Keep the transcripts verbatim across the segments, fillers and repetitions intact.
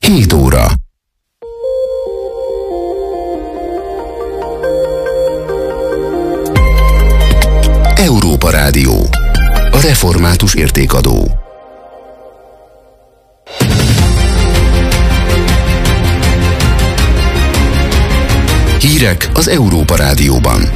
hét óra. Európa Rádió. A református értékadó. Hírek az Európa Rádióban.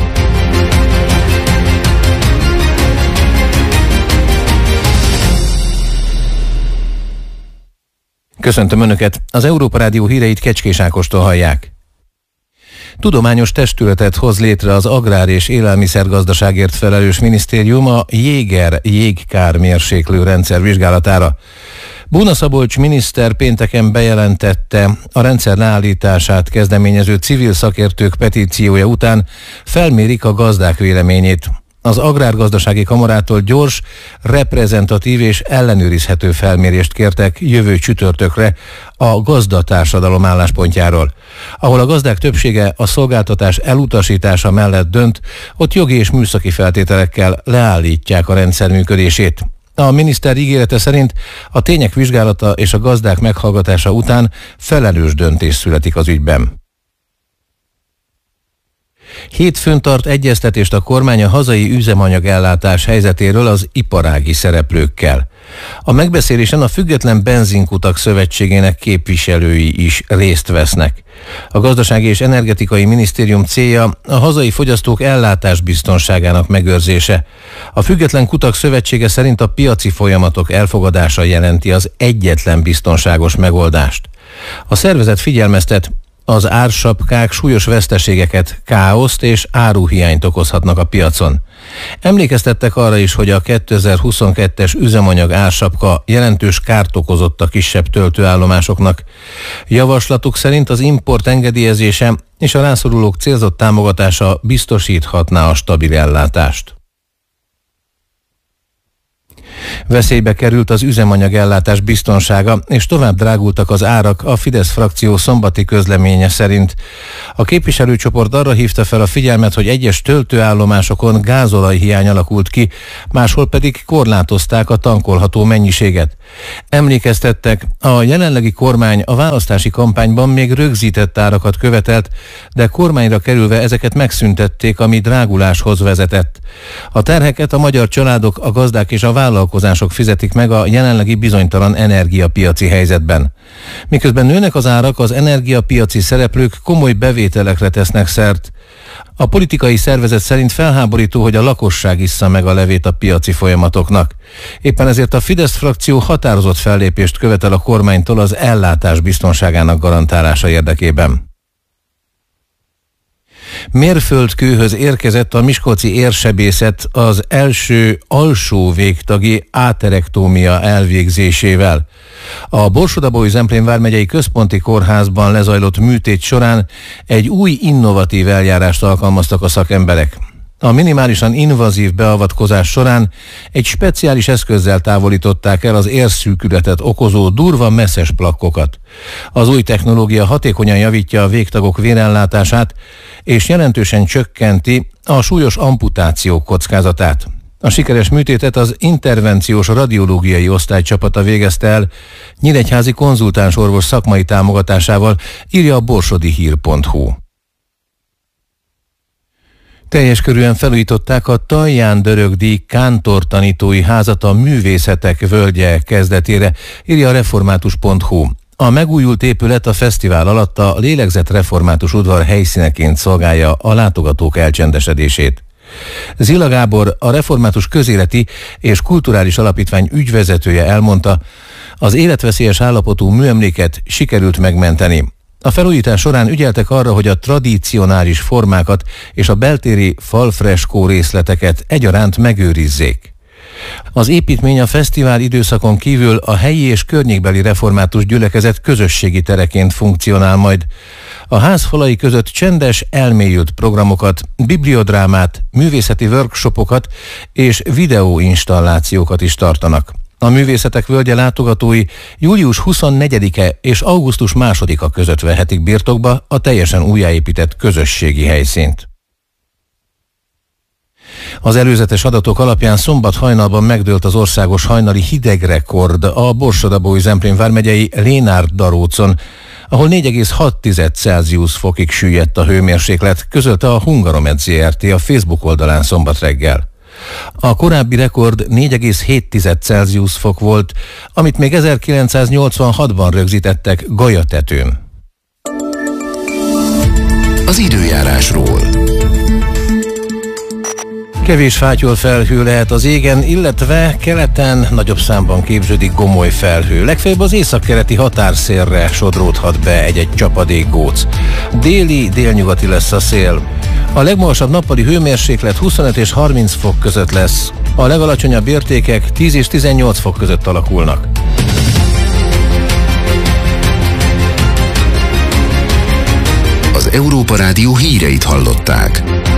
Köszöntöm Önöket! Az Európa Rádió híreit Kecskés Ákostól hallják. Tudományos testületet hoz létre az Agrár- és Élelmiszergazdaságért felelős minisztérium a Jéger jégkármérséklő rendszer vizsgálatára. Bóna Szabolcs miniszter pénteken bejelentette, a rendszer leállítását kezdeményező civil szakértők petíciója után felmérik a gazdák véleményét. Az Agrárgazdasági Kamarától gyors, reprezentatív és ellenőrizhető felmérést kértek jövő csütörtökre a gazdatársadalom álláspontjáról. Ahol a gazdák többsége a szolgáltatás elutasítása mellett dönt, ott jogi és műszaki feltételekkel leállítják a rendszer működését. A miniszter ígérete szerint a tények vizsgálata és a gazdák meghallgatása után felelős döntés születik az ügyben. Hétfőn tart egyeztetést a kormány a hazai üzemanyagellátás helyzetéről az iparági szereplőkkel. A megbeszélésen a Független Benzinkutak Szövetségének képviselői is részt vesznek. A Gazdasági és Energetikai Minisztérium célja a hazai fogyasztók ellátásbiztonságának megőrzése. A Független Kutak Szövetsége szerint a piaci folyamatok elfogadása jelenti az egyetlen biztonságos megoldást. A szervezet figyelmeztet, az ársapkák súlyos veszteségeket, káoszt és áruhiányt okozhatnak a piacon. Emlékeztettek arra is, hogy a kétezer-huszonkettes üzemanyag ársapka jelentős kárt okozott a kisebb töltőállomásoknak. Javaslatuk szerint az import engedélyezése és a rászorulók célzott támogatása biztosíthatná a stabil ellátást. Veszélybe került az üzemanyagellátás biztonsága, és tovább drágultak az árak a Fidesz frakció szombati közleménye szerint. A képviselőcsoport arra hívta fel a figyelmet, hogy egyes töltőállomásokon gázolajhiány alakult ki, máshol pedig korlátozták a tankolható mennyiséget. Emlékeztettek, a jelenlegi kormány a választási kampányban még rögzített árakat követelt, de kormányra kerülve ezeket megszüntették, ami dráguláshoz vezetett. A terheket a magyar családok, a gazdák és a vállalkozások fizetik meg a jelenlegi bizonytalan energiapiaci helyzetben. Miközben nőnek az árak, az energiapiaci szereplők komoly bevételekre tesznek szert. A politikai szervezet szerint felháborító, hogy a lakosság issza meg a levét a piaci folyamatoknak. Éppen ezért a Fidesz frakció határozott fellépést követel a kormánytól az ellátás biztonságának garantálása érdekében. Mérföldkőhöz érkezett a miskolci érsebészet az első alsó végtagi áterektómia elvégzésével. A Borsod-Abaúj-Zemplén vármegyei központi kórházban lezajlott műtét során egy új innovatív eljárást alkalmaztak a szakemberek. A minimálisan invazív beavatkozás során egy speciális eszközzel távolították el az érszűkületet okozó durva messzes plakkokat. Az új technológia hatékonyan javítja a végtagok vérellátását, és jelentősen csökkenti a súlyos amputációk kockázatát. A sikeres műtétet az intervenciós radiológiai osztály csapata végezte el nyíregyházi konzultáns orvos szakmai támogatásával, írja a borsodi hír pont hu. Teljes körűen felújították a Taján-Dörögdi kántortanítói házat a Művészetek Völgye kezdetére, írja a református pont hu. A megújult épület a fesztivál alatt a Lélegzett Református udvar helyszíneként szolgálja a látogatók elcsendesedését. Zila Gábor, a Református Közéleti és Kulturális Alapítvány ügyvezetője elmondta, az életveszélyes állapotú műemléket sikerült megmenteni. A felújítás során ügyeltek arra, hogy a tradicionális formákat és a beltéri falfreskó részleteket egyaránt megőrizzék. Az építmény a fesztivál időszakon kívül a helyi és környékbeli református gyülekezet közösségi tereként funkcionál majd. A ház falai között csendes, elmélyült programokat, bibliodrámát, művészeti workshopokat és videóinstallációkat is tartanak. A Művészetek Völgye látogatói július huszonnegyedike és augusztus másodika között vehetik birtokba a teljesen újjáépített közösségi helyszínt. Az előzetes adatok alapján szombat hajnalban megdőlt az országos hajnali hidegrekord a Borsod-Abaúj-Zemplén vármegyei Lénárd-Darócon, ahol négy egész hat Celsius fokig süllyedt a hőmérséklet, közölte a Hungaromed zé er té a Facebook oldalán szombat reggel. A korábbi rekord négy egész hét Celsius fok volt, amit még ezerkilencszáznyolcvanhatban rögzítettek Galyatetőn. Az időjárásról. Kevés fátyol felhő lehet az égen, illetve keleten nagyobb számban képződik gomoly felhő. Legfeljebb az északkeleti határszélre sodródhat be egy-egy csapadékgóc. Déli, délnyugati lesz a szél. A legmagasabb nappali hőmérséklet huszonöt és harminc fok között lesz. A legalacsonyabb értékek tíz és tizennyolc fok között alakulnak. Az Európa Rádió híreit hallották.